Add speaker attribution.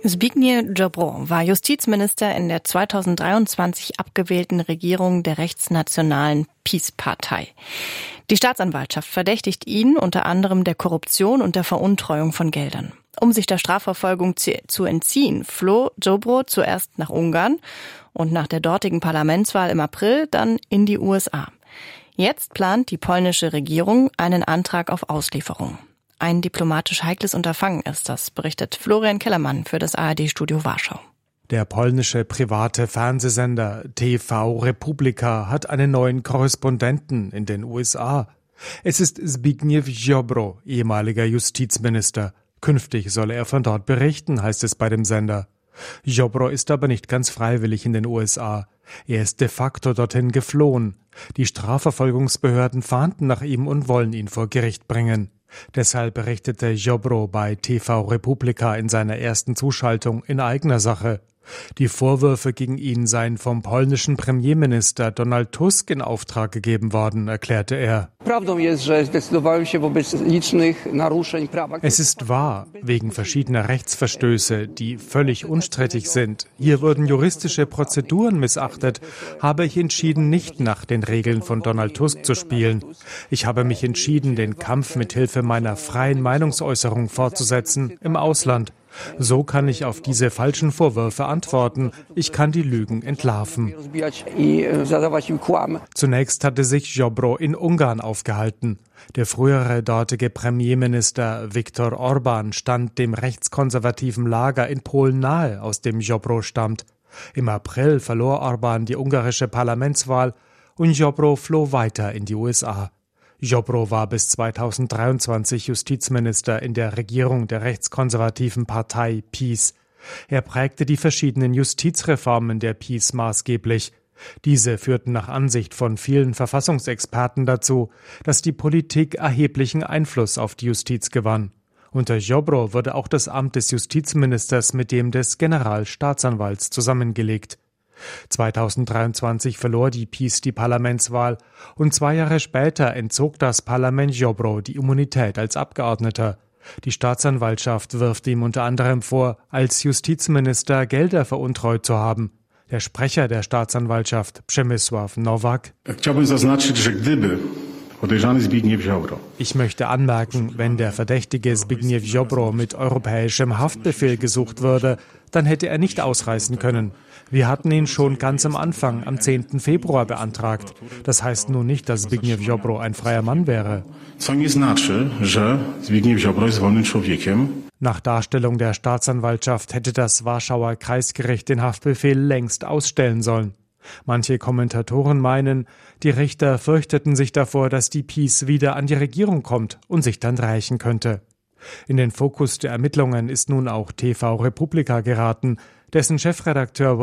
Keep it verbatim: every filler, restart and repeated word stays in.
Speaker 1: Zbigniew Ziobro war Justizminister in der zweitausenddreiundzwanzig abgewählten Regierung der rechtsnationalen PiS-Partei. Die Staatsanwaltschaft verdächtigt ihn unter anderem der Korruption und der Veruntreuung von Geldern. Um sich der Strafverfolgung zu, zu entziehen, floh Ziobro zuerst nach Ungarn und nach der dortigen Parlamentswahl im April dann in die U S A. Jetzt plant die polnische Regierung einen Antrag auf Auslieferung. Ein diplomatisch heikles Unterfangen ist das, berichtet Florian Kellermann für das A R D-Studio Warschau.
Speaker 2: Der polnische private Fernsehsender T V Republika hat einen neuen Korrespondenten in den U S A. Es ist Zbigniew Ziobro, ehemaliger Justizminister. Künftig solle er von dort berichten, heißt es bei dem Sender. Ziobro ist aber nicht ganz freiwillig in den U S A. Er ist de facto dorthin geflohen. Die Strafverfolgungsbehörden fahnden nach ihm und wollen ihn vor Gericht bringen. Deshalb berichtete Ziobro bei T V Republika in seiner ersten Zuschaltung in eigener Sache. Die Vorwürfe gegen ihn seien vom polnischen Premierminister Donald Tusk in Auftrag gegeben worden, erklärte er. Es ist wahr, wegen verschiedener Rechtsverstöße, die völlig unstrittig sind. Hier wurden juristische Prozeduren missachtet, habe ich entschieden, nicht nach den Regeln von Donald Tusk zu spielen. Ich habe mich entschieden, den Kampf mit Hilfe meiner freien Meinungsäußerung fortzusetzen im Ausland. So kann ich auf diese falschen Vorwürfe antworten. Ich kann die Lügen entlarven. Zunächst hatte sich Ziobro in Ungarn aufgehalten. Der frühere dortige Premierminister Viktor Orbán stand dem rechtskonservativen Lager in Polen nahe, aus dem Ziobro stammt. Im April verlor Orbán die ungarische Parlamentswahl und Ziobro floh weiter in die U S A. Ziobro war bis zweitausenddreiundzwanzig Justizminister in der Regierung der rechtskonservativen Partei PiS. Er prägte die verschiedenen Justizreformen der PiS maßgeblich. Diese führten nach Ansicht von vielen Verfassungsexperten dazu, dass die Politik erheblichen Einfluss auf die Justiz gewann. Unter Ziobro wurde auch das Amt des Justizministers mit dem des Generalstaatsanwalts zusammengelegt. zweitausenddreiundzwanzig verlor die PiS die Parlamentswahl und zwei Jahre später entzog das Parlament Ziobro die Immunität als Abgeordneter. Die Staatsanwaltschaft wirft ihm unter anderem vor, als Justizminister Gelder veruntreut zu haben. Der Sprecher der Staatsanwaltschaft, Przemysław Nowak: Ich möchte anmerken, wenn der verdächtige Zbigniew Ziobro mit europäischem Haftbefehl gesucht würde, dann hätte er nicht ausreisen können. Wir hatten ihn schon ganz am Anfang, am zehnten Februar, beantragt. Das heißt nun nicht, dass Zbigniew Ziobro ein freier Mann wäre. Nach Darstellung der Staatsanwaltschaft hätte das Warschauer Kreisgericht den Haftbefehl längst ausstellen sollen. Manche Kommentatoren meinen, die Richter fürchteten sich davor, dass die PiS wieder an die Regierung kommt und sich dann rächen könnte. In den Fokus der Ermittlungen ist nun auch T V Republika geraten, dessen Chefredakteur